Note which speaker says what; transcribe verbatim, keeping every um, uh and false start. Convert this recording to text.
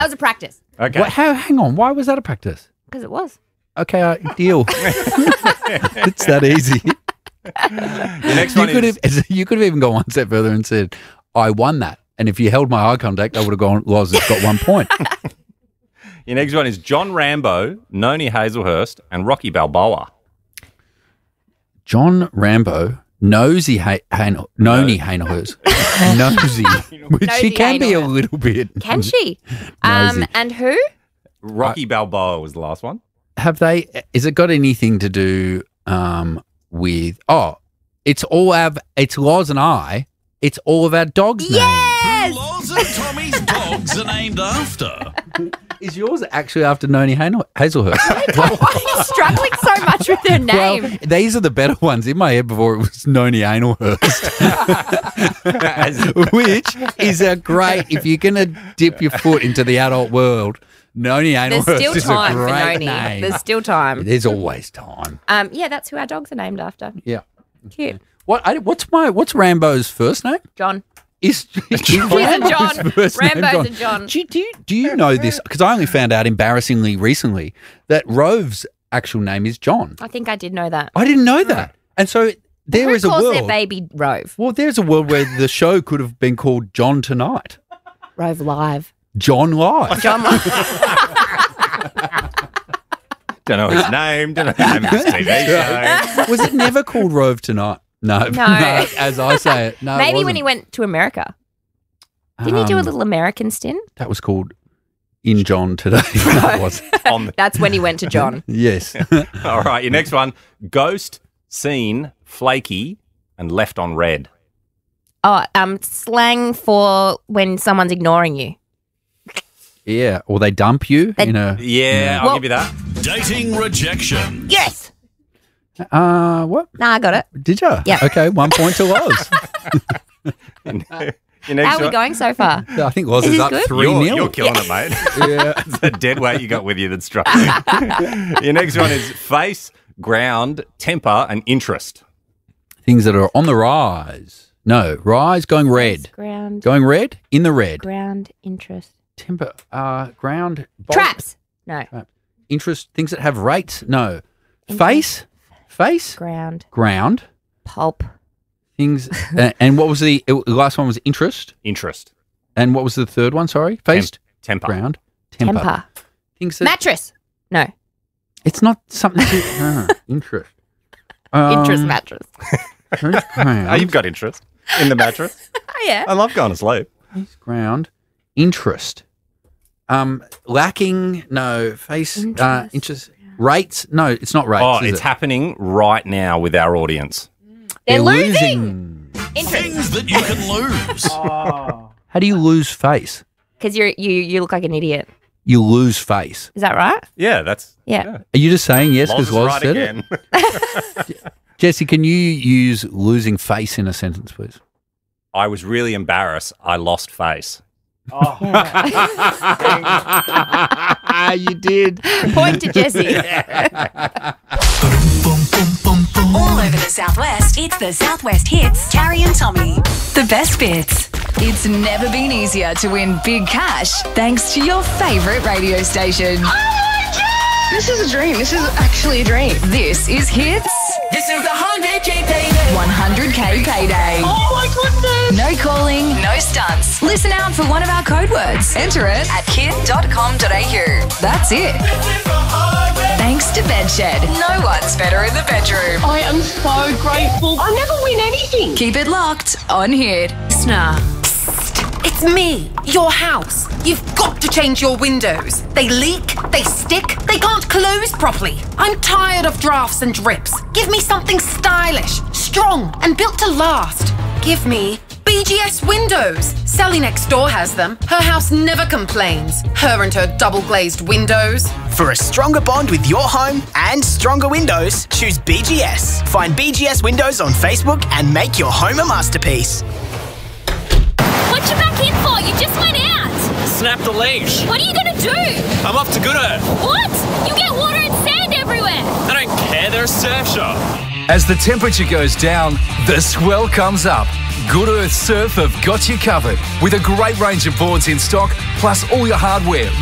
Speaker 1: That was a practice.
Speaker 2: Okay.
Speaker 3: What, how? Hang on. Why was that a practice?
Speaker 1: Because it was.
Speaker 3: Okay, uh, deal. It's that easy.
Speaker 2: The next
Speaker 3: You
Speaker 2: one
Speaker 3: could
Speaker 2: is
Speaker 3: have. You could have even gone one step further and said, "I won that." And if you held my eye contact, I would have gone, Loz has got one point.
Speaker 2: your next one is John Rambo, Noni Hazelhurst, and Rocky Balboa.
Speaker 3: John Rambo, Nosy ha- Han- Noni Hazelhurst. Nosy. Which
Speaker 1: Nosy
Speaker 3: she can be a
Speaker 1: Hazelhurst.
Speaker 3: little bit.
Speaker 1: Can she? um,
Speaker 3: Nosy.
Speaker 1: and who?
Speaker 2: Rocky Balboa was the last one.
Speaker 3: Have they, has it got anything to do um, with, oh, it's all our, it's Loz and I, it's all of our dogs' names.
Speaker 1: Yes!
Speaker 4: Loz and Tommy's dogs are named after.
Speaker 3: Is yours actually after Noni Hazel- Hazelhurst?
Speaker 1: Why are you struggling so much with her name?
Speaker 3: Well, these are the better ones. In my head before it was Noni Hazelhurst, which is a great, if you're going to dip your foot into the adult world, Noni
Speaker 1: There's
Speaker 3: Hazelhurst
Speaker 1: still
Speaker 3: is
Speaker 1: time
Speaker 3: a
Speaker 1: for
Speaker 3: great
Speaker 1: Noni.
Speaker 3: name.
Speaker 1: There's still time.
Speaker 3: There's always time.
Speaker 1: Um, yeah, that's who our dogs are named after.
Speaker 3: Yeah.
Speaker 1: Cute.
Speaker 3: What? I, what's my? What's Rambo's first name?
Speaker 1: John.
Speaker 3: Is, is
Speaker 1: He's a
Speaker 3: Rambo's
Speaker 1: John.
Speaker 3: first name
Speaker 1: Rambo's a John.
Speaker 3: Do you, do you, do you know this? Because I only found out embarrassingly recently that Rove's actual name is John.
Speaker 1: I think I did know that.
Speaker 3: I didn't know that. And so there
Speaker 1: Who
Speaker 3: is a
Speaker 1: calls
Speaker 3: world.
Speaker 1: their baby Rove?
Speaker 3: Well, there's a world where the show could have been called John Tonight.
Speaker 1: Rove Live.
Speaker 3: John Live.
Speaker 1: John Live.
Speaker 2: Don't know his name. Don't know the name of his T V show.
Speaker 3: Was it never called Rove Tonight? No.
Speaker 1: No.
Speaker 3: As I say it. No. it
Speaker 1: Maybe when
Speaker 3: wasn't.
Speaker 1: he went to America. Didn't he do a
Speaker 3: Um,
Speaker 1: little American stint?
Speaker 3: That was called In John Today. No, it was.
Speaker 2: On the,
Speaker 1: That's when he went to John.
Speaker 3: Yes.
Speaker 2: all right, your next one: Ghost, Seen, Flaky, and Left on Red.
Speaker 1: Oh, um, slang for when someone's ignoring you.
Speaker 3: Yeah. Or they dump you
Speaker 1: They-
Speaker 3: in a.
Speaker 2: Yeah, I'll
Speaker 1: Well-
Speaker 2: give you that.
Speaker 4: Dating rejection.
Speaker 1: Yes.
Speaker 3: Uh, what?
Speaker 1: Nah, I got it.
Speaker 3: Did you?
Speaker 1: Yeah.
Speaker 3: Okay, one point to Loz.
Speaker 2: Your next
Speaker 1: How are we
Speaker 2: one-
Speaker 1: going so far?
Speaker 3: I think Loz
Speaker 1: Is
Speaker 3: is
Speaker 1: this
Speaker 3: up
Speaker 1: good?
Speaker 3: three
Speaker 2: You're,
Speaker 3: nil.
Speaker 2: you're killing it, mate.
Speaker 3: Yeah.
Speaker 2: It's a dead weight you got with you that's struggling. Your next one is face, ground, temper, and interest.
Speaker 3: Things that are on the rise. No, rise going red.
Speaker 1: Ground.
Speaker 3: Going red? In the red.
Speaker 1: Ground. Interest.
Speaker 3: Timber. Uh, ground. bolt-
Speaker 1: Traps. No.
Speaker 3: Interest. Things that have rates. No.
Speaker 1: Interest.
Speaker 3: Face. Face.
Speaker 1: Ground.
Speaker 3: Ground.
Speaker 1: Pulp.
Speaker 3: Things. uh, and what was the, the last one was interest.
Speaker 2: Interest.
Speaker 3: And what was the third one? Sorry. Face.
Speaker 2: Temper.
Speaker 3: Ground. Temper.
Speaker 1: Temper.
Speaker 3: Things that.
Speaker 1: Mattress. No.
Speaker 3: It's not something to. uh, interest. Um,
Speaker 1: Interest mattress.
Speaker 3: Face,
Speaker 2: Oh,
Speaker 3: ground.
Speaker 2: you've got interest in the mattress.
Speaker 1: Oh, yeah.
Speaker 2: I love going to sleep.
Speaker 3: Face, ground. Interest. Um, lacking. No. Face. Uh,
Speaker 1: Interest.
Speaker 3: interest. Rates. No, it's not rates.
Speaker 2: Oh,
Speaker 3: is
Speaker 2: it's
Speaker 3: it?
Speaker 2: happening right now with our audience.
Speaker 1: They're,
Speaker 3: They're
Speaker 1: losing. Interest.
Speaker 4: Things that you can lose.
Speaker 3: How do you lose face?
Speaker 1: Because you're you you look like an idiot.
Speaker 3: You lose face.
Speaker 1: Is that right?
Speaker 2: Yeah, that's
Speaker 1: Yeah.
Speaker 3: Are you just saying yes
Speaker 2: Loz
Speaker 3: because
Speaker 2: is
Speaker 3: Loz
Speaker 2: right
Speaker 3: said
Speaker 2: again.
Speaker 3: it? Jesse, can you use losing face in a sentence, please?
Speaker 2: I was really embarrassed. I lost face.
Speaker 3: You did.
Speaker 1: Point to Jesse.
Speaker 5: All over the Southwest, it's the Southwest Hits, Carrie and Tommy. The best bits.
Speaker 6: It's never been easier to win big cash thanks to your favourite radio station.
Speaker 7: This is a dream. This is actually a dream.
Speaker 6: This is Hits
Speaker 8: This is the one hundred K payday.
Speaker 6: one hundred K Payday.
Speaker 8: Oh my goodness.
Speaker 6: No calling, no stunts. Listen out for one of our code words. Enter it at kid dot com dot a u. That's it. Thanks to Bedshed. No one's better in the bedroom.
Speaker 7: I am so grateful. I never win anything.
Speaker 6: Keep it locked on Hit.
Speaker 9: Listener, it's me, your house. You've got to change your windows. They leak, they stick, they can't close properly. I'm tired of drafts and drips. Give me something stylish, strong, and built to last. Give me B G S windows. Sally next door has them. Her house never complains. Her and her double glazed windows.
Speaker 10: For a stronger bond with your home and stronger windows, choose B G S. Find B G S Windows on Facebook and make your home a masterpiece.
Speaker 11: What you back in for? You just went out.
Speaker 12: Snap the leash.
Speaker 11: What are you gonna do?
Speaker 12: I'm off to Good Earth.
Speaker 11: What? You get water and sand everywhere.
Speaker 12: I don't care. They're a surf shop.
Speaker 13: As the temperature goes down, the swell comes up. Good Earth Surf have got you covered with a great range of boards in stock, plus all your hardware